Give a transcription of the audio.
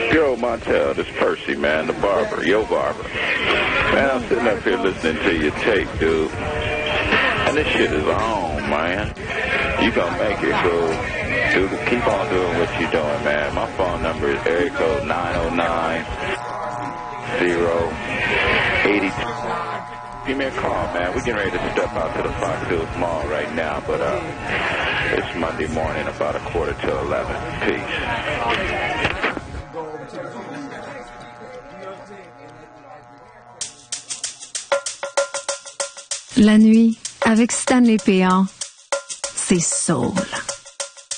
Joe Montel, this Percy, man, the barber, your barber. Man, I'm sitting up here listening to your tape, dude. And this shit is on, man. You gonna make it, cool. Dude, keep on doing what you're doing, man. My phone number is area code 909-082. Give me a call, man. We're getting ready to step out to the Fox Hills Mall right now, but it's Monday morning, about 11:15. Peace. La nuit, avec Stanley Péan, c'est soul.